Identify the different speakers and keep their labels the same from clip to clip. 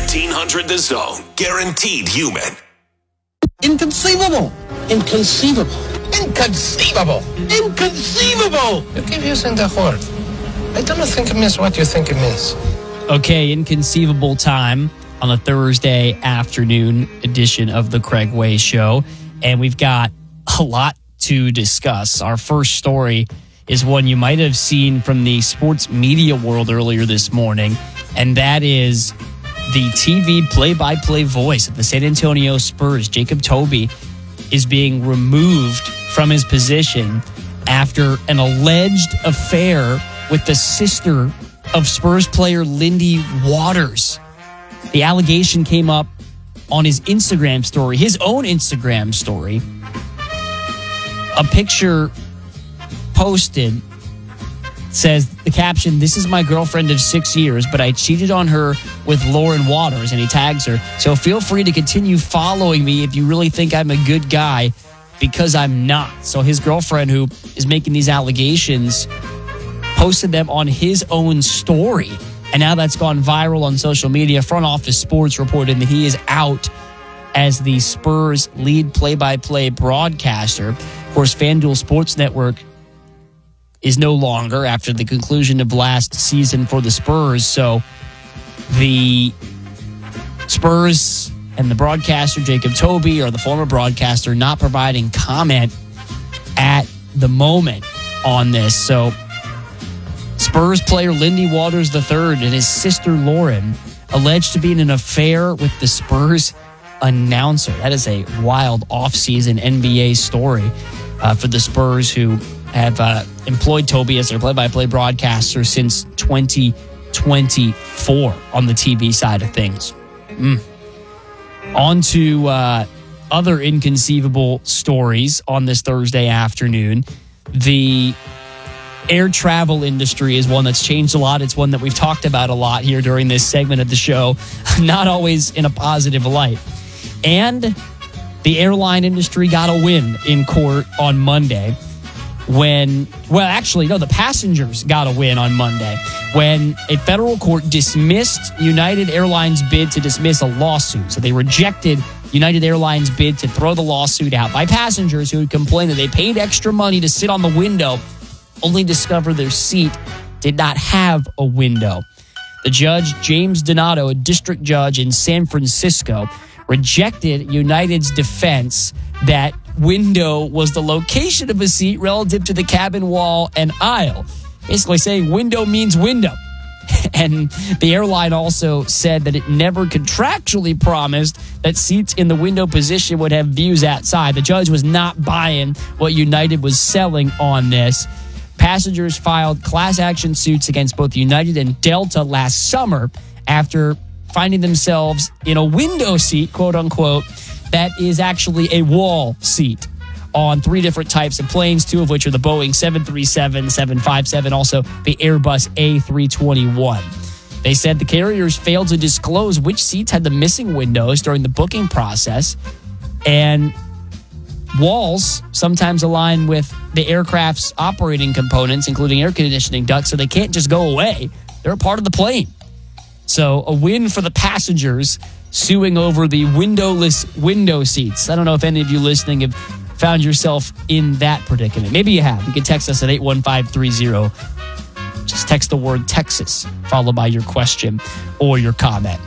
Speaker 1: 1300 The Zone. Guaranteed human.
Speaker 2: Inconceivable. Inconceivable. Inconceivable. Inconceivable.
Speaker 3: You keep using the word. I don't think it means what you think it means.
Speaker 4: Okay, inconceivable time on a Thursday afternoon edition of the Craig Way Show. And we've got a lot to discuss. Our first story is one you might have seen from the sports media world earlier this morning, and that is the TV play-by-play voice of the San Antonio Spurs, Jacob Toby, is being removed from his position after an alleged affair with the sister of Spurs player Lindy Waters. The allegation came up on his Instagram story, his own Instagram story. A picture posted says the caption, "This is my girlfriend of 6 years, but I cheated on her with Lauren Waters," and he tags her. "So feel free to continue following me if you really think I'm a good guy, because I'm not." So his girlfriend, who is making these allegations, posted them on his own story. And now that's gone viral on social media. Front Office Sports reported that he is out as the Spurs lead play-by-play broadcaster. Of course, FanDuel Sports Network is no longer after the conclusion of last season for the Spurs. So the Spurs and the broadcaster, Jacob Toby, or the former broadcaster, not providing comment at the moment on this. So Spurs player Lindy Waters III and his sister Lauren alleged to be in an affair with the Spurs announcer. That is a wild offseason NBA story for the Spurs, who have employed Toby as their play-by-play broadcaster since 2024 on the TV side of things. On to other inconceivable stories on this Thursday afternoon. The air travel industry is one that's changed a lot. It's one that we've talked about a lot here during this segment of the show, not always in a positive light. And the airline industry got a win in court on Monday the passengers got a win on Monday when a federal court dismissed United Airlines' bid to dismiss a lawsuit. So they rejected United Airlines' bid to throw the lawsuit out by passengers who had complained that they paid extra money to sit on the window, only discover their seat did not have a window. The judge, James Donato, a district judge in San Francisco, rejected United's defense that window was the location of a seat relative to the cabin wall and aisle, basically saying window means window. And the airline also said that it never contractually promised that seats in the window position would have views outside. The judge was not buying what United was selling on this. Passengers filed class action suits against both United and Delta last summer after finding themselves in a window seat, quote unquote, that is actually a wall seat on 3 different types of planes, 2 of which are the Boeing 737, 757, also the Airbus A321. They said the carriers failed to disclose which seats had the missing windows during the booking process, and walls sometimes align with the aircraft's operating components, including air conditioning ducts, so they can't just go away. They're a part of the plane. So a win for the passengers suing over the windowless window seats. I don't know if any of you listening have found yourself in that predicament. Maybe you have. You can text us at 81530. Just text the word Texas, followed by your question or your comment.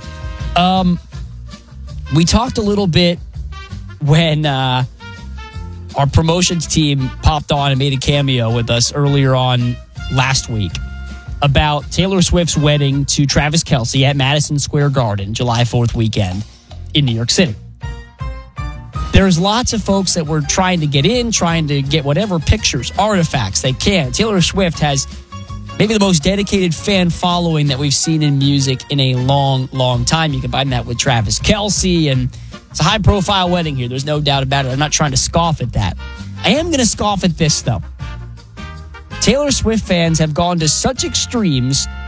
Speaker 4: We talked a little bit when our promotions team popped on and made a cameo with us earlier on last week about Taylor Swift's wedding to Travis Kelce at Madison Square Garden, July 4th weekend in New York City. There's lots of folks that were trying to get in, trying to get whatever pictures, artifacts they can. Taylor Swift has maybe the most dedicated fan following that we've seen in music in a long, long time. You combine that with Travis Kelce, and it's a high-profile wedding here. There's no doubt about it. I'm not trying to scoff at that. I am going to scoff at this, though. Taylor Swift fans have gone to such extremes